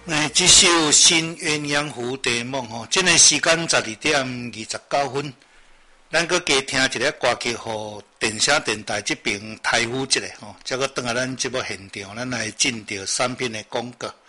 这首《新鸳鸯蝴蝶梦》吼，这个时间12:29，咱搁加听一个歌曲，互电声电台这边台呼一下吼，再搁转来咱节目现场，咱来进着3篇的广告。